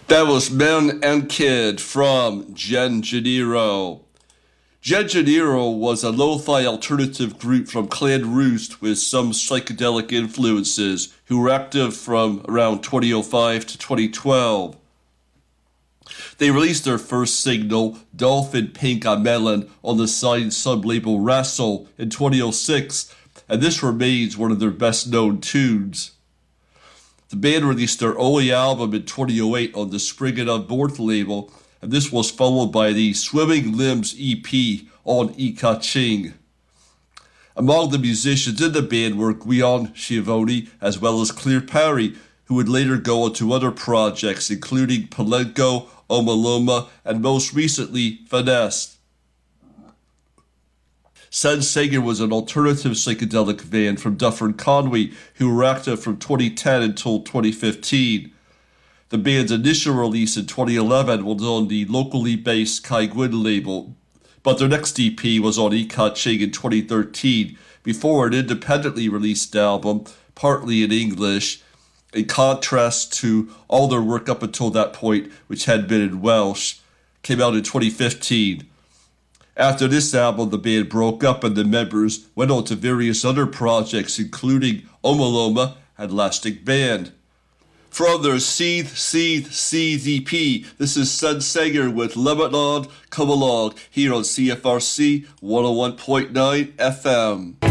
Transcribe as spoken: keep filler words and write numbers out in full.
That was Men and Kid from Gen Janiro. Gen Janiro was a lo-fi alternative group from Clan Roost with some psychedelic influences who were active from around twenty oh five to twenty twelve. They released their first single, Dolphin Pink on Melon, on the signed sub-label Wrestle in twenty oh six, and this remains one of their best-known tunes. The band released their only album in twenty oh eight on the Spring and On Board label, and this was followed by the Swimming Limbs E P on Ika Ching. Among the musicians in the band were Guion Schiavone as well as Claire Perry, who would later go on to other projects including Palenko, Omaloma, and most recently Finesse. Sen Sager was an alternative psychedelic band from Dufferin Conway who were active from twenty ten until twenty fifteen. The band's initial release in twenty eleven was on the locally based Kai Gwyn label, but their next E P was on Ika Ching in twenty thirteen before an independently released album, partly in English, in contrast to all their work up until that point, which had been in Welsh, came out in twenty fifteen. After this album, the band broke up and the members went on to various other projects, including Omaloma and Elastic Band. From their Seethe, Seethe, Seethe E P, this is Sen Sager with Lebanon Come Along here on C F R C one oh one point nine F M.